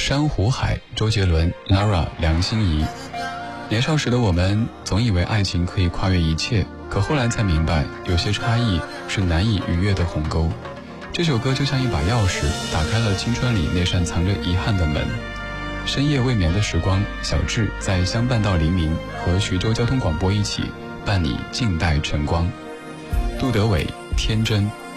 山湖海、周杰伦、Lara、梁心颐。年少时的我们总以为爱情可以跨越一切，可后来才明白，有些差异是难以逾越的鸿沟。这首歌就像一把钥匙，打开了青春里那扇藏着遗憾的门。深夜未眠的时光，小智在相伴到黎明和徐州交通广播一起伴你静待晨光。杜德伟，天真。